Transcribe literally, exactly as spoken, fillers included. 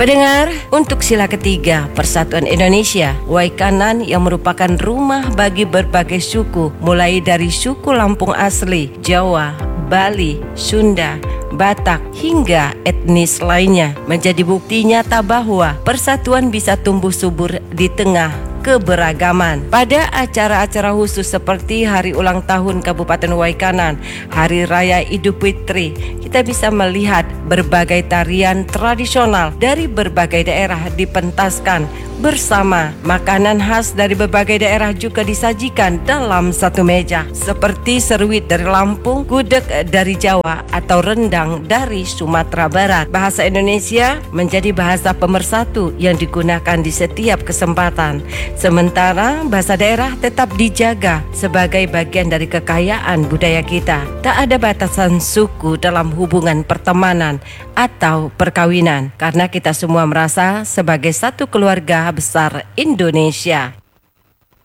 Pendengar, untuk sila ketiga Persatuan Indonesia, Waikanan yang merupakan rumah bagi berbagai suku, mulai dari suku Lampung asli, Jawa, Bali, Sunda, Batak, hingga etnis lainnya, menjadi bukti nyata bahwa persatuan bisa tumbuh subur di tengah keberagaman. Pada acara-acara khusus seperti Hari Ulang Tahun Kabupaten Waikanan, Hari Raya Idul Fitri, kita bisa melihat berbagai tarian tradisional dari berbagai daerah dipentaskan bersama. Makanan khas dari berbagai daerah juga disajikan dalam satu meja, seperti seruit dari Lampung, gudeg dari Jawa, atau rendang dari Sumatera Barat. Bahasa Indonesia menjadi bahasa pemersatu yang digunakan di setiap kesempatan. Sementara bahasa daerah tetap dijaga sebagai bagian dari kekayaan budaya kita. Tak ada batasan suku dalam hubungan pertemanan atau perkawinan, karena kita semua merasa sebagai satu keluarga besar Indonesia.